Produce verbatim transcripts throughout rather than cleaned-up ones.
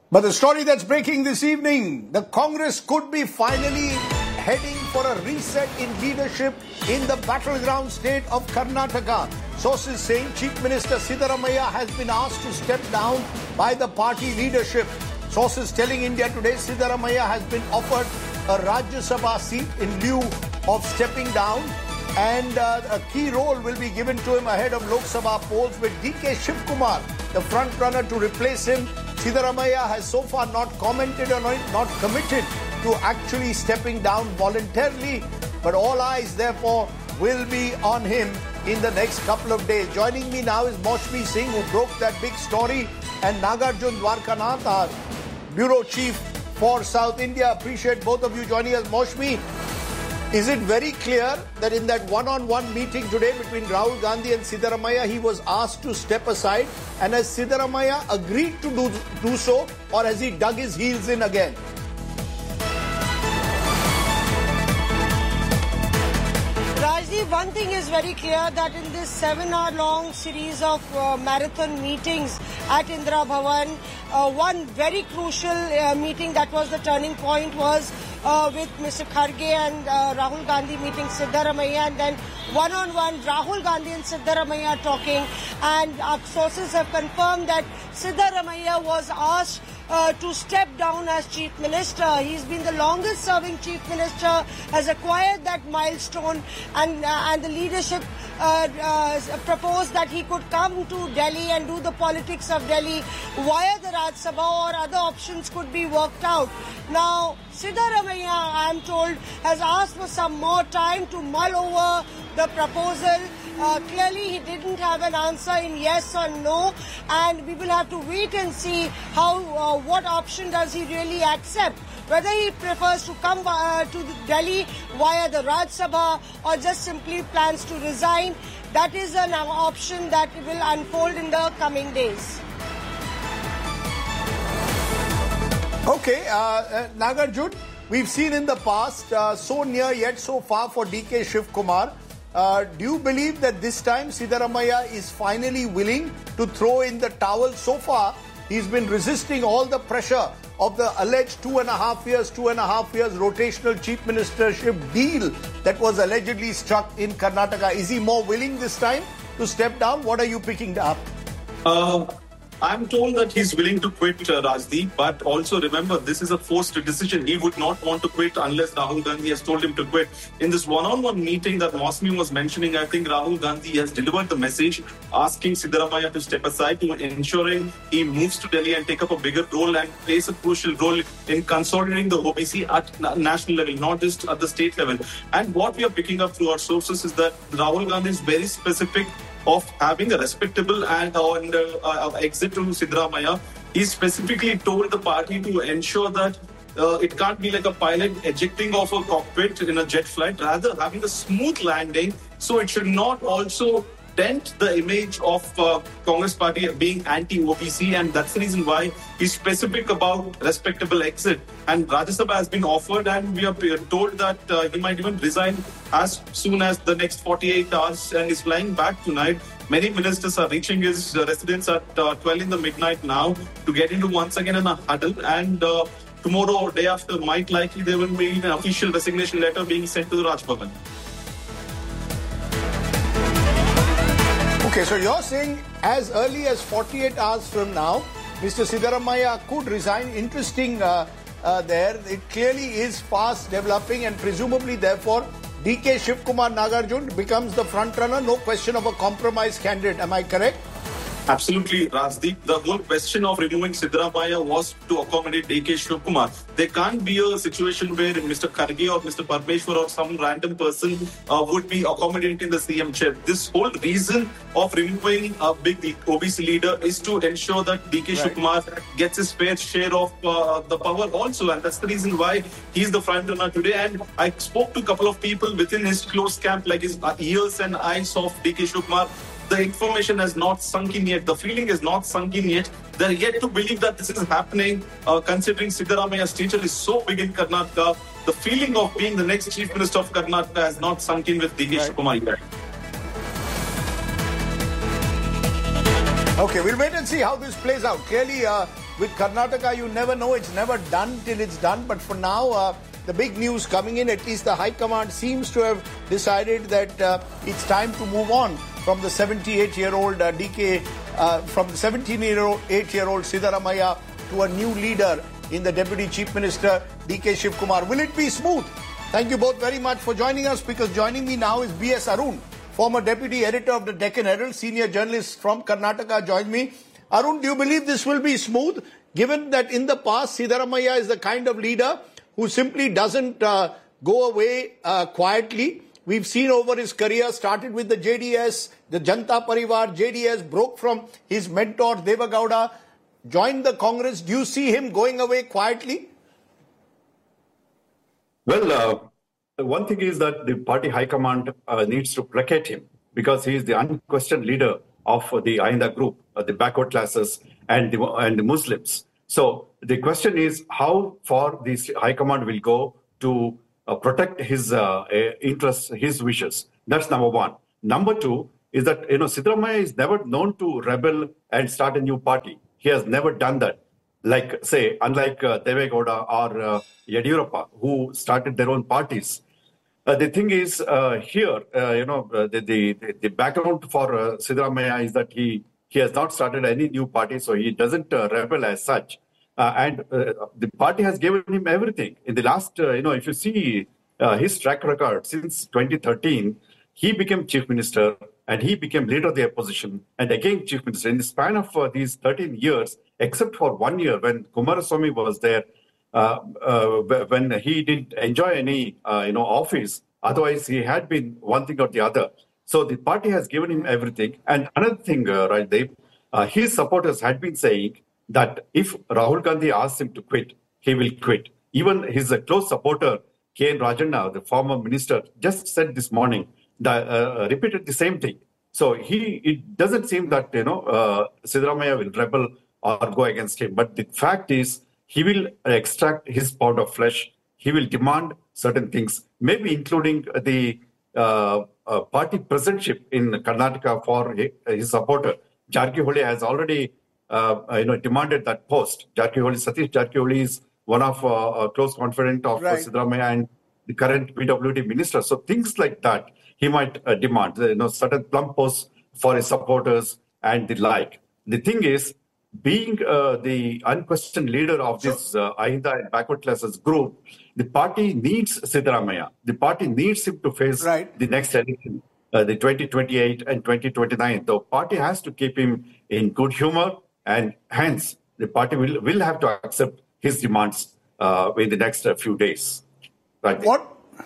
But the story that's breaking this evening, the Congress could be finally heading for a reset in leadership in the battleground state of Karnataka. Sources saying Chief Minister Siddaramaiah has been asked to step down by the party leadership. Sources telling India Today Siddaramaiah has been offered a Rajya Sabha seat in lieu of stepping down, and uh, a key role will be given to him ahead of Lok Sabha polls, with D K Shivkumar, the front runner to replace him. Siddaramaiah has so far not commented on it, not committed to actually stepping down voluntarily, but all eyes therefore will be on him in the next couple of days. Joining me now is Maushmi Singh, who broke that big story, and Nagarjun Dwarkanath, our bureau chief for South India. Appreciate both of you joining us. Maushmi, is it very clear that in that one-on-one meeting today between Rahul Gandhi and Siddaramaiah, he was asked to step aside, and has Siddaramaiah agreed to do, do so, or has he dug his heels in again? Rajdeep, one thing is very clear, that in this seven-hour-long series of uh, marathon meetings at Indira Bhavan, uh, one very crucial uh, meeting that was the turning point was uh, with Mister Kharge and uh, Rahul Gandhi meeting Siddaramaiah, and then one-on-one Rahul Gandhi and Siddaramaiah talking, and our sources have confirmed that Siddaramaiah was asked Uh, to step down as Chief Minister. He's been the longest serving Chief Minister, has acquired that milestone, and uh, and the leadership uh, uh, proposed that he could come to Delhi and do the politics of Delhi via the Rajya Sabha, or other options could be worked out. Now, Siddaramaiah, I am told, has asked for some more time to mull over the proposal. Uh, clearly, he didn't have an answer in yes or no, and we will have to wait and see how, uh, what option does he really accept. Whether he prefers to come uh, to Delhi via the Rajya Sabha, or just simply plans to resign, that is an option that will unfold in the coming days. Okay, uh, uh, Nagarjun, we've seen in the past, uh, so near yet so far for D K Shivkumar. Uh, do you believe that this time Siddaramaiah is finally willing to throw in the towel? So far, he's been resisting all the pressure of the alleged two and a half years, two and a half years rotational chief ministership deal that was allegedly struck in Karnataka. Is he more willing this time to step down? What are you picking up? Uh, I'm told that he's willing to quit, uh, Rajdeep, but also remember, this is a forced decision. He would not want to quit unless Rahul Gandhi has told him to quit. In this one-on-one meeting that Maushmi was mentioning, I think Rahul Gandhi has delivered the message asking Siddaramaiah to step aside, to ensuring he moves to Delhi and take up a bigger role and plays a crucial role in consolidating the O B C at national level, not just at the state level. And what we are picking up through our sources is that Rahul Gandhi is very specific of having a respectable and, uh, and uh, exit to Siddaramaiah. He specifically told the party to ensure that uh, it can't be like a pilot ejecting off a cockpit in a jet flight, rather having a smooth landing. So it should not also dent the image of uh, Congress party being anti-O B C, and that's the reason why he's specific about respectable exit. And Rajya Sabha has been offered, and we are told that uh, he might even resign as soon as the next forty-eight hours, and is flying back tonight. Many ministers are reaching his uh, residence at uh, twelve in the midnight now to get into once again in a huddle, and uh, tomorrow or day after, might likely there will be an official resignation letter being sent to the Raj Bhavan. Okay, so you're saying as early as forty-eight hours from now, Mister Siddaramaiah could resign. Interesting uh, uh, there. It clearly is fast developing, and presumably, therefore, D K Shivkumar, Nagarjun becomes the front runner. No question of a compromise candidate. Am I correct? Absolutely, Rajdeep. The whole question of removing Siddaramaiah was to accommodate D K Shivkumar. There can't be a situation where Mister Kharge or Mister Parmeshwar or some random person uh, would be accommodating the C M chair. This whole reason of removing a big O B C leader is to ensure that D K right. Shivkumar gets his fair share of uh, the power also. And that's the reason why he's the front runner today. And I spoke to a couple of people within his close camp, like his ears and eyes of D K Shivkumar. The information has not sunk in yet. The feeling is not sunk in yet. They're yet to believe that this is happening, uh, considering Siddaramaiah's stature is so big in Karnataka. The feeling of being the next Chief Minister of Karnataka has not sunk in with D K Shivkumar yet. Okay, we'll wait and see how this plays out. Clearly, uh, with Karnataka, you never know. It's never done till it's done. But for now, uh, the big news coming in, at least the High Command seems to have decided that uh, it's time to move on from the seventy-eight-year-old uh, D K, uh, from the seventeen-year-old Siddaramaiah to a new leader in the Deputy Chief Minister, D K Shivkumar. Will it be smooth? Thank you both very much for joining us, because joining me now is B S Arun, former Deputy Editor of the Deccan Herald, senior journalist from Karnataka, joins me. Arun, do you believe this will be smooth, given that in the past Siddaramaiah is the kind of leader who simply doesn't uh, go away uh, quietly? We've seen over his career, started with the J D S, the Janata Parivar, J D S, broke from his mentor Deve Gowda, joined the Congress. Do you see him going away quietly? Well, uh, one thing is that the party high command uh, needs to placate him, because he is the unquestioned leader of the Ahinda group, uh, the backward classes and the, and the Muslims. So the question is how far this high command will go to uh, protect his uh, interests, his wishes. That's number one. Number two is that, you know, Siddaramaiah is never known to rebel and start a new party. He has never done that. Like, say, unlike uh, Deve Gowda or uh, Yediyurappa, who started their own parties. Uh, the thing is, uh, here, uh, you know, uh, the, the the background for uh, Siddaramaiah is that he, he has not started any new party, so he doesn't uh, rebel as such. Uh, and uh, the party has given him everything. In the last, uh, you know, if you see uh, his track record since twenty thirteen, he became chief minister and he became leader of the opposition and again chief minister. In the span of uh, these thirteen years, except for one year when Kumaraswamy was there, uh, uh, when he didn't enjoy any, uh, you know, office. Otherwise, he had been one thing or the other. So the party has given him everything. And another thing, uh, Rajdeep, uh, his supporters had been saying that if Rahul Gandhi asks him to quit, he will quit. Even his uh, close supporter, K N Rajanna, the former minister, just said this morning, that, uh, repeated the same thing. So he, it doesn't seem that, you know, uh, Siddaramaiah will rebel or go against him. But the fact is, he will extract his pound of flesh. He will demand certain things, maybe including the uh, uh, party presidentship in Karnataka for his supporter. Jarkiholy has already, uh, you know, demanded that post. Jarkiholy, Satish Jarkiholy is one of uh, a close confidant of right. Siddaramaiah and the current P W D minister. So things like that he might uh, demand, you know, certain plum posts for his supporters and the like. The thing is, being uh, the unquestioned leader of this uh, Ahinda and backward classes group, the party needs Siddaramaiah. The party needs him to face right. the next election, uh, the twenty twenty-eight and twenty twenty-nine. The party has to keep him in good humor, and hence the party will, will have to accept his demands uh, in the next uh, few days. Right. What?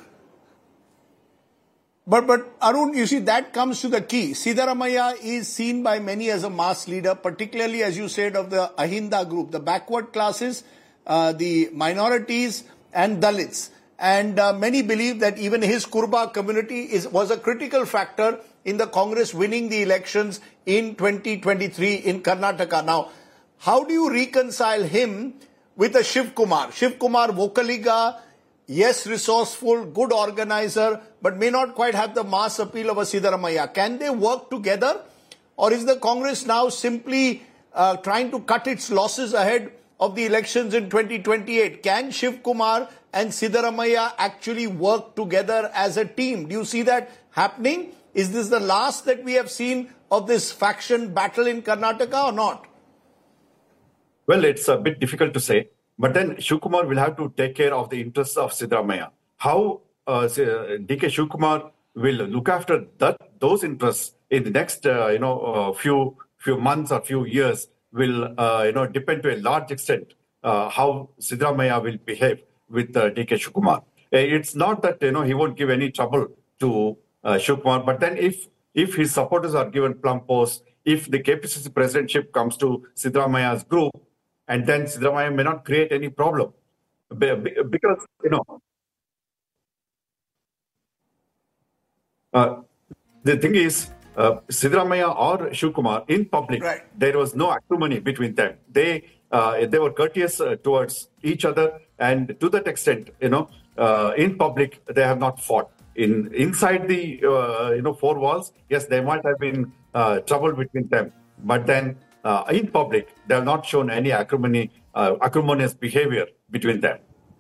But, but Arun, you see, that comes to the key. Siddaramaiah is seen by many as a mass leader, particularly, as you said, of the Ahinda group, the backward classes, uh, the minorities and Dalits. And uh, many believe that even his Kurba community is, was a critical factor in the Congress winning the elections in twenty twenty-three in Karnataka. Now, how do you reconcile him with a Shivkumar? Shivkumar, Vocaliga, yes, resourceful, good organizer, but may not quite have the mass appeal of a Siddaramaiah. Can they work together? Or is the Congress now simply uh, trying to cut its losses ahead of the elections in twenty twenty-eight? Can Shivkumar and Siddaramaiah actually work together as a team? Do you see that happening? Is this the last that we have seen of this faction battle in Karnataka or not? Well, it's a bit difficult to say. But then Shivkumar will have to take care of the interests of Siddaramaiah. How uh, D K Shivkumar will look after that those interests in the next uh, you know uh, few few months or few years will uh, you know depend to a large extent uh, how Siddaramaiah will behave with uh, D K Shivkumar. It's not that you know he won't give any trouble to uh, Shivkumar, but then if if his supporters are given plum posts, if the K P C C presidentship comes to Siddaramaiah's group, and then Siddaramaiah may not create any problem. Because, you know, uh, the thing is, uh, Siddaramaiah or Shivkumar, in public, right. there was no acrimony between them. They uh, they were courteous uh, towards each other, and to that extent, you know, uh, in public, they have not fought. In inside the, uh, you know, four walls, yes, there might have been uh, trouble between them. but then uh, in public, they have not shown any acrimony, uh, acrimonious behavior between them.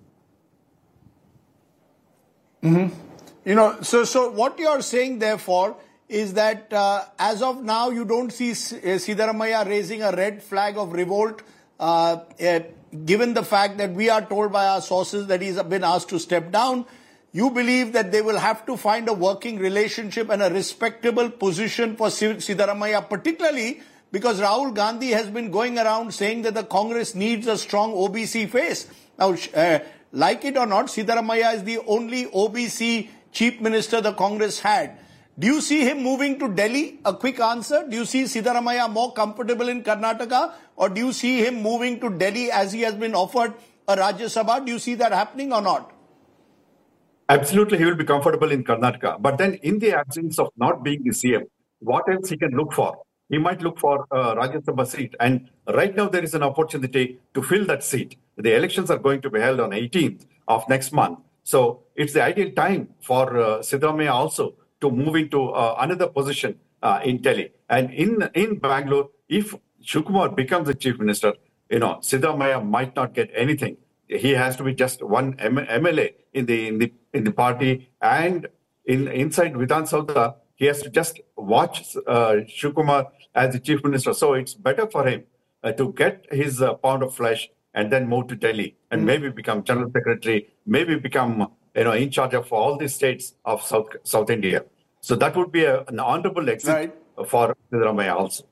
Mm-hmm. You know, so so what you are saying, therefore, is that uh, as of now, you don't see Siddaramaiah raising a red flag of revolt, uh, uh, given the fact that we are told by our sources that he's been asked to step down. You believe that they will have to find a working relationship and a respectable position for Siddaramaiah, particularly because Rahul Gandhi has been going around saying that the Congress needs a strong O B C face. Now, uh, like it or not, Siddaramaiah is the only O B C chief minister the Congress had. Do you see him moving to Delhi? A quick answer. Do you see Siddaramaiah more comfortable in Karnataka, or do you see him moving to Delhi as he has been offered a Rajya Sabha? Do you see that happening or not? Absolutely, he will be comfortable in Karnataka. But then in the absence of not being the C M, what else he can look for? He might look for a Rajya Sabha seat. And right now there is an opportunity to fill that seat. The elections are going to be held on eighteenth of next month. So it's the ideal time for uh, Siddaramaiah also to move into uh, another position uh, in Delhi. And in, in Bangalore, if Shivakumar becomes the chief minister, you know, Siddaramaiah might not get anything. He has to be just one M L A in the in the in the party, and in inside Vidhan Sautha, he has to just watch uh, Shivakumar as the chief minister. So it's better for him uh, to get his uh, pound of flesh and then move to Delhi and mm. maybe become general secretary, maybe become you know in charge of all the states of South South India. So that would be a, an honorable exit right. for Siddaramaiah also.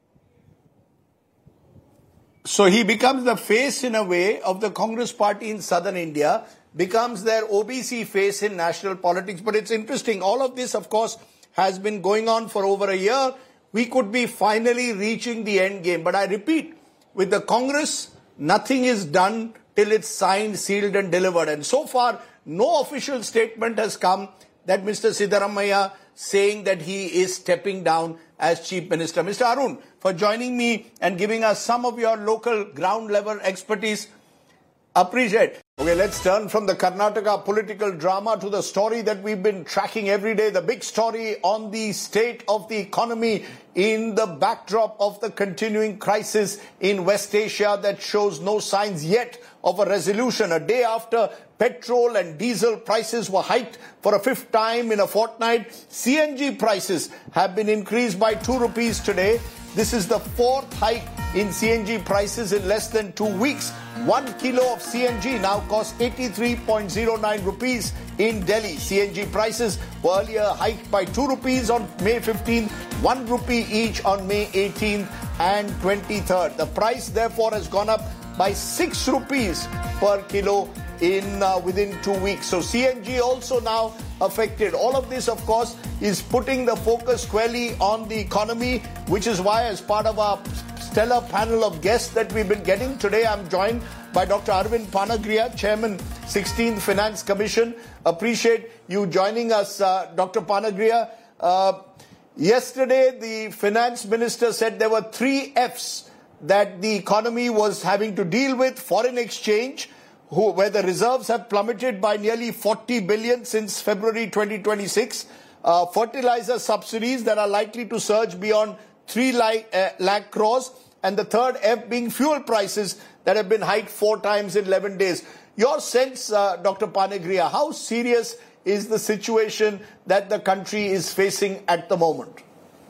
So he becomes the face, in a way, of the Congress party in southern India, becomes their O B C face in national politics. But it's interesting, all of this, of course, has been going on for over a year. We could be finally reaching the end game. But I repeat, with the Congress, nothing is done till it's signed, sealed and delivered. And so far, no official statement has come that Mister Siddaramaiah saying that he is stepping down as Chief Minister. Mister Arun, for joining me and giving us some of your local ground level expertise. Appreciate. Okay, let's turn from the Karnataka political drama to the story that we've been tracking every day, the big story on the state of the economy in the backdrop of the continuing crisis in West Asia that shows no signs yet of a resolution. A day after petrol and diesel prices were hiked for a fifth time in a fortnight, C N G prices have been increased by two rupees today. This is the fourth hike in C N G prices in less than two weeks. One kilo of C N G now costs eighty-three point zero nine rupees in Delhi. C N G prices were earlier hiked by two rupees on May fifteenth, one rupee each on May eighteenth and twenty-third. The price therefore has gone up by six rupees per kilo in uh, within two weeks. So C N G also now affected. All of this, of course, is putting the focus squarely on the economy, which is why, as part of our stellar panel of guests that we've been getting today, I'm joined by Doctor Arvind Panagriya, Chairman, sixteenth Finance Commission. Appreciate you joining us, uh, Doctor Panagriya. Uh, yesterday, the Finance Minister said there were three F's that the economy was having to deal with: foreign exchange, who, where the reserves have plummeted by nearly forty billion since February twenty twenty-six, uh, fertilizer subsidies that are likely to surge beyond three lakh, uh, lakh crores, and the third F being fuel prices that have been hiked four times in eleven days. Your sense, uh, Doctor Panagriya, how serious is the situation that the country is facing at the moment?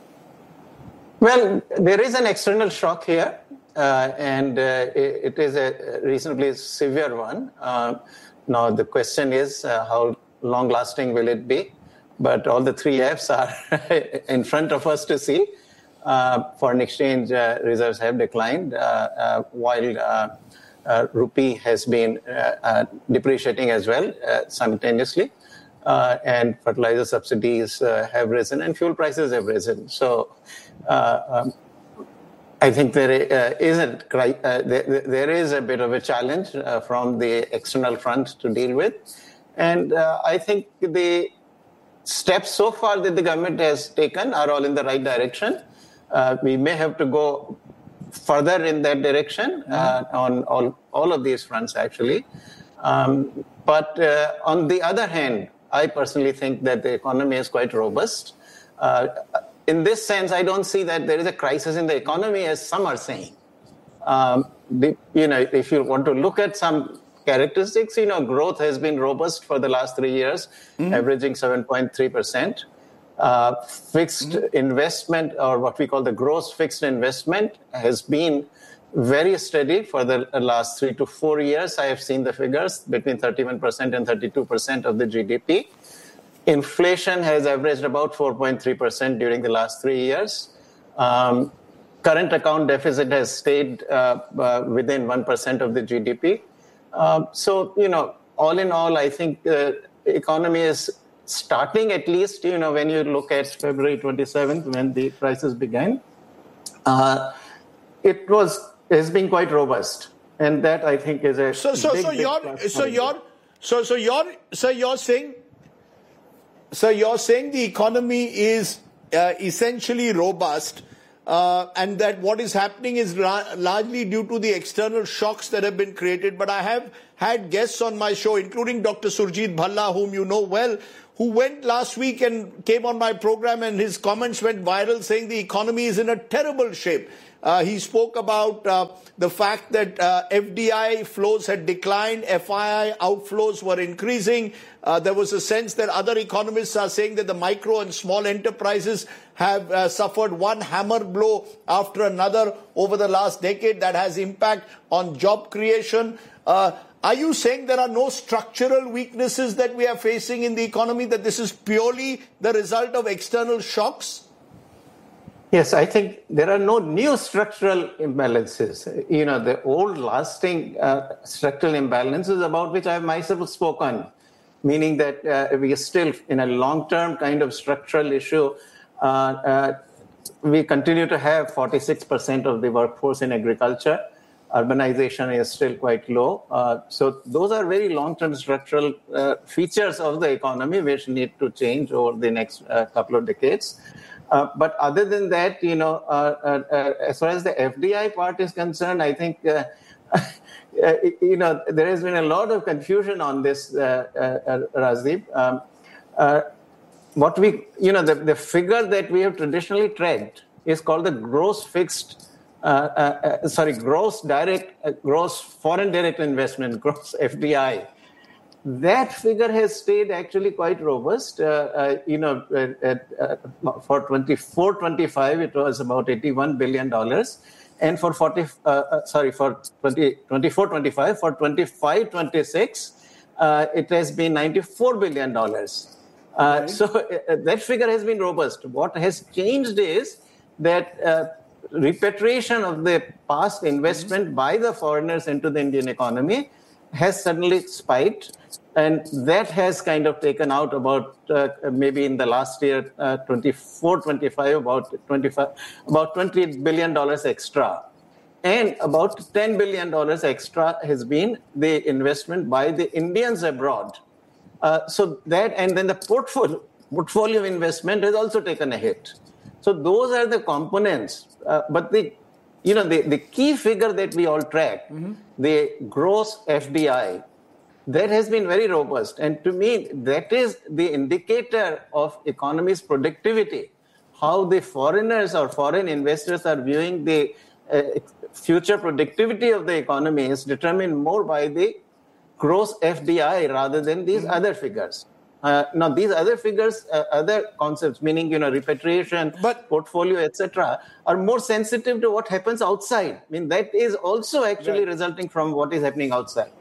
Well, there is an external shock here, uh, and uh, it, it is a reasonably severe one. Uh, now, the question is uh, how long-lasting will it be? But all the three Fs are in front of us to see. Uh, foreign exchange uh, reserves have declined, uh, uh, while uh, uh, rupee has been uh, uh, depreciating as well uh, simultaneously. Uh, and fertilizer subsidies uh, have risen and fuel prices have risen. So uh, um, I think there uh, is a, uh, there, there is a bit of a challenge uh, from the external front to deal with. And uh, I think the steps so far that the government has taken are all in the right direction. Uh, we may have to go further in that direction uh, on all, all of these fronts, actually. Um, but uh, on the other hand, I personally think that the economy is quite robust. Uh, in this sense, I don't see that there is a crisis in the economy, as some are saying. Um, the, you know, if you want to look at some characteristics, you know, growth has been robust for the last three years, mm-hmm. averaging seven point three percent. Uh, fixed mm-hmm. investment, or what we call the gross fixed investment, has been very steady for the last three to four years. I have seen the figures between thirty-one percent and thirty-two percent of the G D P. Inflation has averaged about four point three percent during the last three years. Um, current account deficit has stayed uh, uh, within one percent of the G D P. Uh, so, you know, all in all, I think the economy is starting, at least, you know, when you look at February twenty-seventh, when the crisis began, uh, it was has been quite robust, and that, I think, is a so so big, so big you're so you're so so you're so you're saying so you're saying the economy is uh, essentially robust. Uh, and that what is happening is ra- largely due to the external shocks that have been created. But I have had guests on my show, including Doctor Surjit Bhalla, whom you know well, who went last week and came on my program, and his comments went viral saying the economy is in a terrible shape. Uh, he spoke about uh, the fact that uh, F D I flows had declined, F I I outflows were increasing. Uh, there was a sense that other economists are saying that the micro and small enterprises have uh, suffered one hammer blow after another over the last decade that has impact on job creation. Uh, are you saying there are no structural weaknesses that we are facing in the economy, that this is purely the result of external shocks? Yes, I think there are no new structural imbalances. You know, the old lasting uh, structural imbalances about which I have myself spoken, meaning that uh, we are still in a long-term kind of structural issue. Uh, uh, we continue to have forty-six percent of the workforce in agriculture. Urbanization is still quite low. Uh, so those are very long-term structural uh, features of the economy which need to change over the next uh, couple of decades. Uh, but other than that, you know, uh, uh, uh, as far as the F D I part is concerned, I think, uh, uh, you know, there has been a lot of confusion on this, uh, uh, Rajdeep. Um, uh, what we, you know, the, the figure that we have traditionally tracked is called the gross fixed, uh, uh, uh, sorry, gross direct, uh, gross foreign direct investment, gross F D I. That figure has stayed actually quite robust. Uh, uh, you know, uh, uh, for twenty-four twenty-five, it was about eighty-one billion dollars. And for forty, uh, uh, sorry, for twenty-four twenty-five, for twenty-five twenty-six, uh, it has been ninety-four billion dollars. Uh, right. So uh, that figure has been robust. What has changed is that uh, repatriation of the past investment mm-hmm. by the foreigners into the Indian economy has suddenly spiked, and that has kind of taken out about uh, maybe in the last year, uh, twenty-four twenty-five, about twenty-five, about twenty billion dollars extra, and about ten billion dollars extra has been the investment by the Indians abroad. Uh, so that, and then the portfolio portfolio investment has also taken a hit. So those are the components, uh, but the You know, the, the key figure that we all track, mm-hmm. the gross F D I, that has been very robust. And to me, that is the indicator of economy's productivity. How the foreigners or foreign investors are viewing the uh, future productivity of the economy is determined more by the gross F D I rather than these mm-hmm. other figures. Uh, now, these other figures, uh, other concepts, meaning, you know, repatriation, but, portfolio, et cetera, are more sensitive to what happens outside. I mean, that is also actually right. resulting from what is happening outside.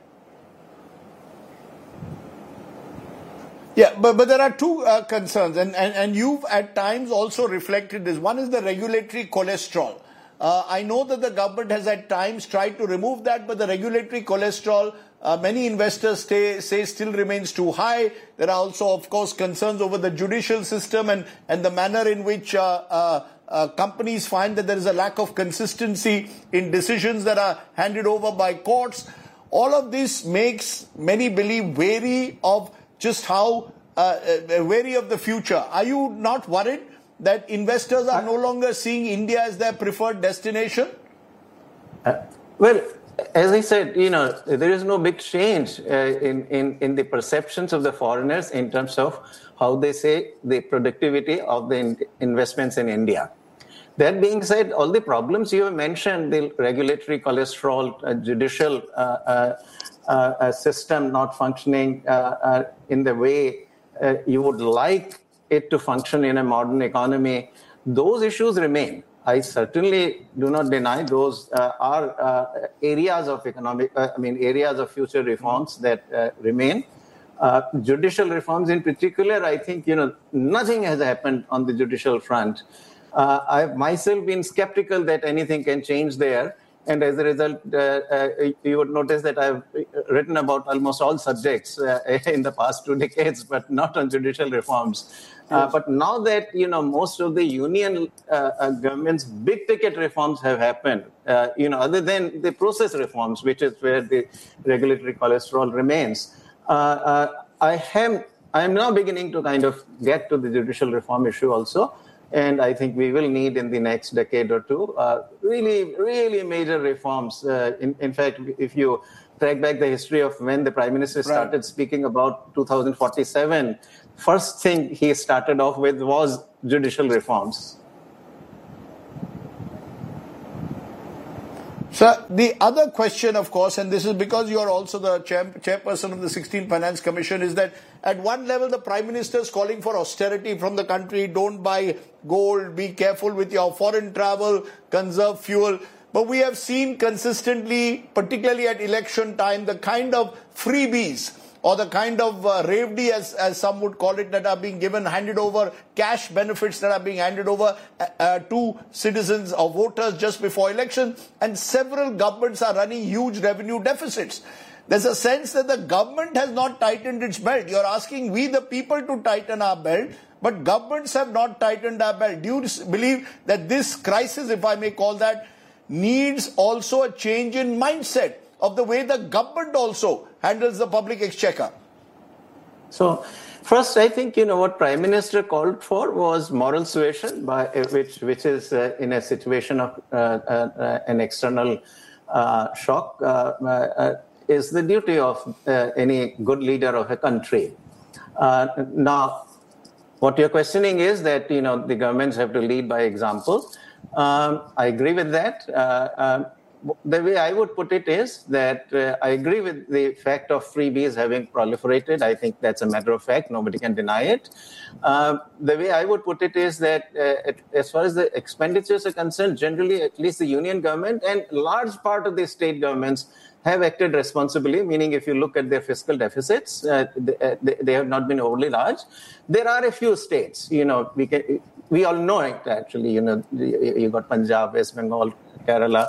Yeah, but, but there are two uh, concerns, and, and, and you've at times also reflected this. One is the regulatory cholesterol. Uh, I know that the government has at times tried to remove that, but the regulatory cholesterol, uh, many investors stay, say still remains too high. There are also, of course, concerns over the judicial system and, and the manner in which uh, uh, uh, companies find that there is a lack of consistency in decisions that are handed over by courts. All of this makes many believe wary of just how, uh, uh, wary of the future. Are you not worried that investors are no longer seeing India as their preferred destination? Uh, well, as I said, you know, there is no big change uh, in, in, in the perceptions of the foreigners in terms of how they say the productivity of the in- investments in India. That being said, all the problems you have mentioned, the regulatory cholesterol, uh, judicial uh, uh, uh, system not functioning uh, uh, in the way uh, you would like it to function in a modern economy, those issues remain. I certainly do not deny those uh, are uh, areas of economic, uh, I mean, areas of future reforms that uh, remain. Uh, judicial reforms in particular, I think, you know, nothing has happened on the judicial front. Uh, I've myself been skeptical that anything can change there. And as a result, uh, uh, you would notice that I've written about almost all subjects uh, in the past two decades, but not on judicial reforms. Uh, but now that, you know, most of the union uh, uh, government's big ticket reforms have happened, uh, you know, other than the process reforms, which is where the regulatory cholesterol remains, uh, uh, I am I am now beginning to kind of get to the judicial reform issue also. And I think we will need in the next decade or two uh, really, really major reforms. Uh, in, in fact, if you track back the history of when the Prime Minister started right. speaking about two thousand forty-seven, first thing he started off with was judicial reforms. Sir, the other question, of course, and this is because you are also the chair, chairperson of the sixteenth Finance Commission, is that at one level, the Prime Minister is calling for austerity from the country. Don't buy gold, be careful with your foreign travel, conserve fuel. But we have seen consistently, particularly at election time, the kind of freebies or the kind of uh, revdi, as, as some would call it, that are being given, handed over, cash benefits that are being handed over uh, uh, to citizens or voters just before election. And several governments are running huge revenue deficits. There's a sense that the government has not tightened its belt. You're asking we, the people, to tighten our belt, but governments have not tightened our belt. Do you believe that this crisis, if I may call that, needs also a change in mindset of the way the government also handles the public exchequer? So, first, I think, you know, what Prime Minister called for was moral suasion, by which which is uh, in a situation of uh, uh, an external uh, shock, uh, uh, is the duty of uh, any good leader of a country. Uh, now, what you're questioning is that, you know, the governments have to lead by example. Um, I agree with that. Uh, um, The way I would put it is that uh, I agree with the fact of freebies having proliferated. I think that's a matter of fact. Nobody can deny it. Uh, the way I would put it is that uh, as far as the expenditures are concerned, generally, at least the union government and large part of the state governments have acted responsibly, meaning if you look at their fiscal deficits, uh, they, they have not been overly large. There are a few states, you know, we can, we all know it actually, you know, you got Punjab, West Bengal, Kerala,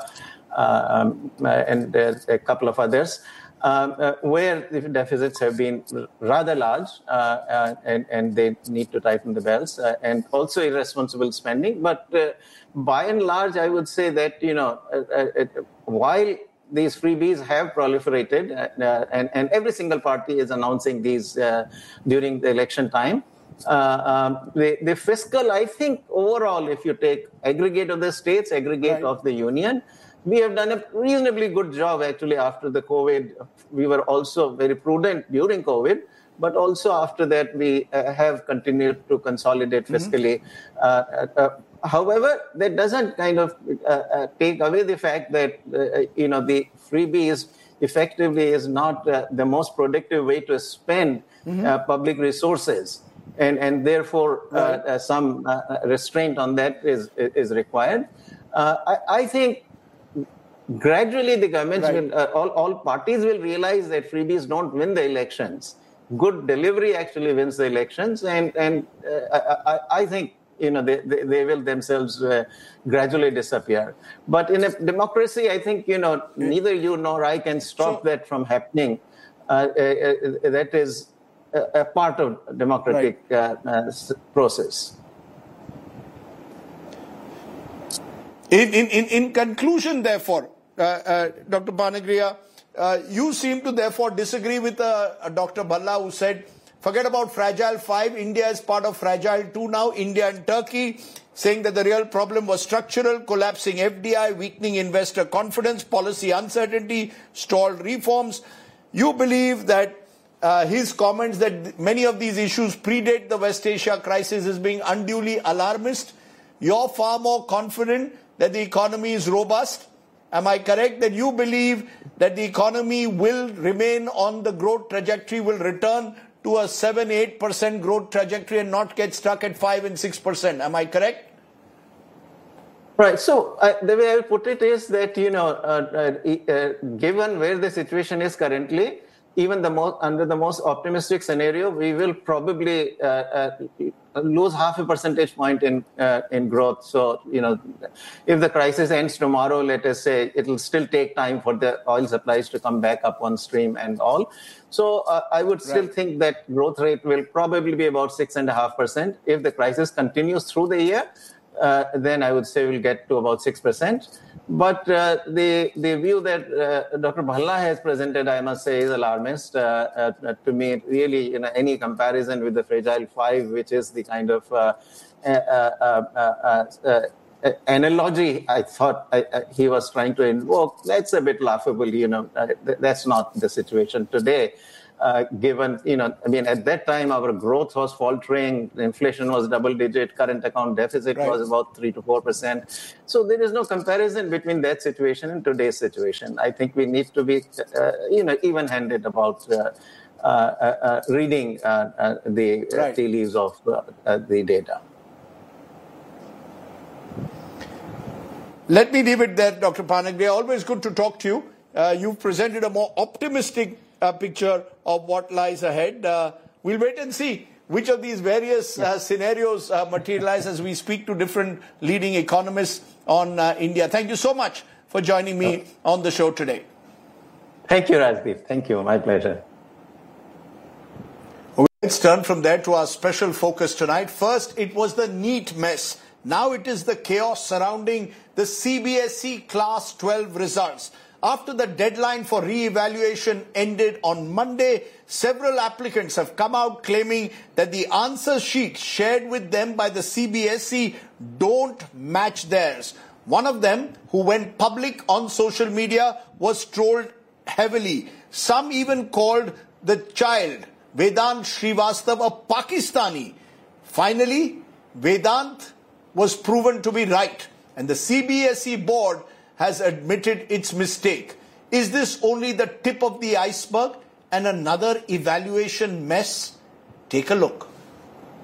Uh, um, uh, and uh, a couple of others, um, uh, where the deficits have been rather large uh, uh, and, and they need to tighten the belts uh, and also irresponsible spending. But uh, by and large, I would say that, you know, uh, uh, while these freebies have proliferated uh, and, and every single party is announcing these uh, during the election time, Uh, um, the, the fiscal, I think overall, if you take aggregate of the states, aggregate right. of the union, we have done a reasonably good job actually after the COVID. We were also very prudent during COVID, but also after that we uh, have continued to consolidate fiscally. Mm-hmm. Uh, uh, however, that doesn't kind of uh, uh, take away the fact that, uh, you know, the freebies effectively is not uh, the most productive way to spend mm-hmm. uh, public resources. And, and therefore, right. uh, uh, some uh, restraint on that is is required. Uh, I, I think gradually the governments right. will, uh, all, all parties will realize that freebies don't win the elections. Good delivery actually wins the elections. And, and uh, I, I think, you know, they, they, they will themselves uh, gradually disappear. But in a democracy, I think, you know, neither you nor I can stop so, that from happening. Uh, uh, uh, that is a part of democratic right. uh, uh, process. In, in, in, in conclusion, therefore, uh, uh, Doctor Panagria, uh, you seem to therefore disagree with uh, Doctor Bhalla, who said Forget about Fragile five. India is part of Fragile two now. India and Turkey saying that the real problem was structural, collapsing F D I, weakening investor confidence, policy uncertainty, stalled reforms. You believe that uh, his comments that many of these issues predate the West Asia crisis is being unduly alarmist. You're far more confident that the economy is robust. Am I correct that you believe that the economy will remain on the growth trajectory, will return to a seven to eight percent growth trajectory and not get stuck at five and six percent? Am I correct? Right. So uh, the way I would put it is that, you know, uh, uh, uh, given where the situation is currently, even the most, under the most optimistic scenario, we will probably uh, uh, lose half a percentage point in uh, in growth. So, you know, if the crisis ends tomorrow, let us say, it will still take time for the oil supplies to come back up on stream and all. So uh, I would still right. think that growth rate will probably be about six and a half percent. If the crisis continues through the year, uh, then I would say we'll get to about six percent. But uh, the the view that uh, Doctor Bhalla has presented, I must say, is alarmist. Uh, uh, to me, really, you know, any comparison with the Fragile Five, which is the kind of uh, uh, uh, uh, uh, uh, analogy I thought I, uh, he was trying to invoke, that's a bit laughable. You know, uh, th- that's not the situation today. Uh, given, you know, I mean, at that time, our growth was faltering, inflation was double digit, current account deficit right. was about three to four percent. So there is no comparison between that situation and today's situation. I think we need to be, uh, you know, even handed about uh, uh, uh, reading uh, uh, the right. tea leaves of uh, uh, the data. Let me leave it there, Doctor Panagde. Always good to talk to you. Uh, you've presented a more optimistic uh, picture of what lies ahead. Uh, we'll wait and see which of these various uh, scenarios uh, materialize as we speak to different leading economists on uh, India. Thank you so much for joining me oh. on the show today. Thank you, Rajdeep. Thank you. My pleasure. Let's turn from there to our special focus tonight. First, it was the NEET mess. Now it is the chaos surrounding the C B S E Class twelve results. After the deadline for re-evaluation ended on Monday, several applicants have come out claiming that the answer sheets shared with them by the C B S E don't match theirs. One of them, who went public on social media, was trolled heavily. Some even called the child, Vedant Srivastav, a Pakistani. Finally, Vedant was proven to be right, and the C B S E board has admitted its mistake. Is this only the tip of the iceberg and another evaluation mess? Take a look.